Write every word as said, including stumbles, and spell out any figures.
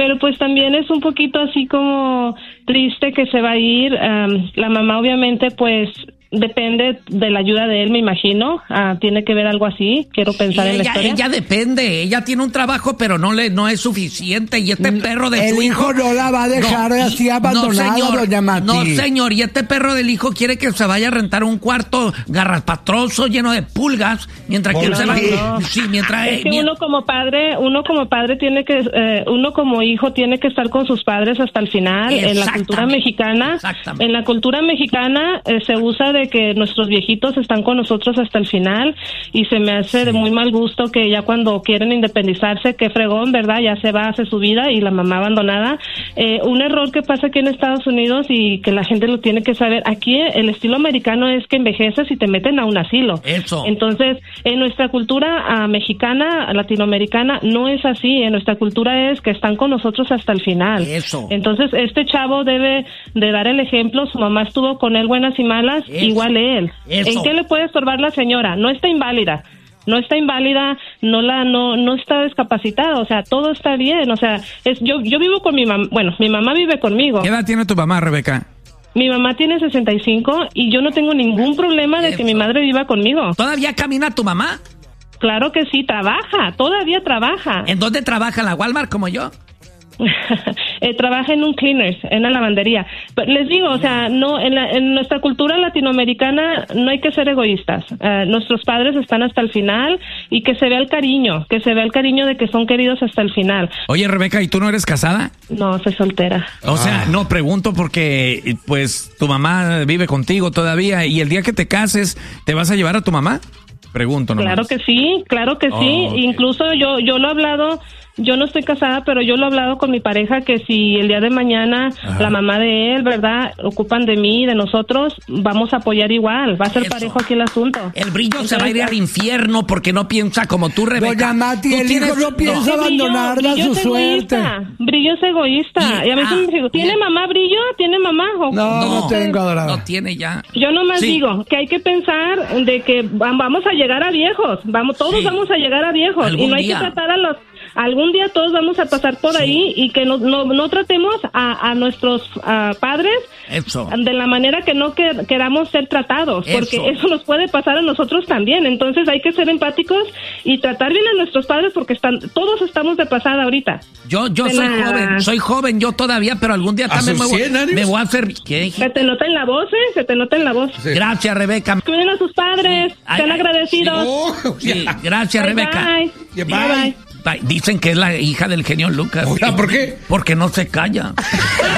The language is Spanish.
pero pues también es un poquito así como triste que se va a ir. Um, la mamá obviamente pues depende de la ayuda de él, me imagino. Uh, tiene que ver algo así. Quiero pensar ella, en la historia. Ella depende. Ella tiene un trabajo, pero no le no es suficiente. Y este perro de el su hijo... hijo no la va a dejar no, así abandonada, no, señor, doña Mati. No, señor. Y este perro del hijo quiere que se vaya a rentar un cuarto garrapastroso lleno de pulgas, mientras que él se va... No. Sí, mientras... Es que mientras... uno como padre, uno como padre tiene que, eh, uno como hijo tiene que estar con sus padres hasta el final. En la cultura mexicana, en la cultura mexicana eh, se usa de que nuestros viejitos están con nosotros hasta el final, y se me hace sí. de muy mal gusto que ya cuando quieren independizarse, qué fregón, ¿verdad? Ya se va, hace su vida y la mamá abandonada. Eh, un error que pasa aquí en Estados Unidos y que la gente lo tiene que saber, aquí el estilo americano es que envejeces y te meten a un asilo. Eso. Entonces, en nuestra cultura uh, mexicana, latinoamericana, no es así. En nuestra cultura es que están con nosotros hasta el final. Eso. Entonces, este chavo debe de dar el ejemplo. Su mamá estuvo con él buenas y malas, Eso. igual él. Eso. ¿En qué le puede estorbar la señora? No está inválida. No está inválida, no la no no está discapacitada, o sea, todo está bien, o sea, es yo yo vivo con mi mamá, bueno, mi mamá vive conmigo. ¿Qué edad tiene tu mamá, Rebeca? Mi mamá tiene sesenta y cinco y yo no tengo ningún problema de Eso. que mi madre viva conmigo. ¿Todavía camina tu mamá? Claro que sí, trabaja, todavía trabaja. ¿En dónde trabaja? ¿En la Walmart como yo? eh, trabaja en un cleaners, en una lavandería. Pero les digo, o sea, no en, la, en nuestra cultura latinoamericana no hay que ser egoístas. Uh, nuestros padres están hasta el final y que se vea el cariño, que se vea el cariño de que son queridos hasta el final. Oye, Rebeca, ¿y tú no eres casada? No, soy soltera. O sea, no, pregunto porque pues tu mamá vive contigo todavía y el día que te cases, ¿te vas a llevar a tu mamá? Pregunto nomás. Claro que sí, claro que oh, sí. Okay. Incluso yo yo lo he hablado, yo no estoy casada, pero yo lo he hablado con mi pareja que si el día de mañana Ajá. la mamá de él, ¿verdad?, ocupan de mí, de nosotros, vamos a apoyar igual. Va a ser Eso. parejo aquí el asunto. El brillo Entonces, se va a ir al infierno porque no piensa como tú, Rebeca. Doña Mati, ¿Tú el tienes... hijo no piensa no. abandonarla brillo, a su es suerte. Egoísta. Brillo es egoísta. Y, y a veces ah, me digo, ¿tiene yeah. mamá Brillo? ¿Tiene mamá? O... No, no, no tengo, adorada. No tiene ya. Yo nomás sí. digo que hay que pensar de que vamos a llegar a viejos. Vamos, todos sí. vamos a llegar a viejos. Algún y no hay día. que tratar a los... Algún día todos vamos a pasar por sí. ahí y que no, no, no tratemos a, a nuestros uh, padres eso. de la manera que no que, queramos ser tratados, eso. porque eso nos puede pasar a nosotros también. Entonces hay que ser empáticos y tratar bien a nuestros padres porque están todos estamos de pasada ahorita. Yo yo de soy la... joven, soy joven yo todavía, pero algún día también me voy, me voy a hacer... ¿Qué? Se te nota en la voz, ¿eh? Se te nota en la voz. Sí. Gracias, Rebeca. Cuiden a sus padres, ay, sean ay, agradecidos. Sí. Oh, sí. Gracias, bye, Rebeca. Bye. Yeah, bye. bye, bye. Dicen que es la hija del genio Lucas. ¿Por qué? Porque no se calla.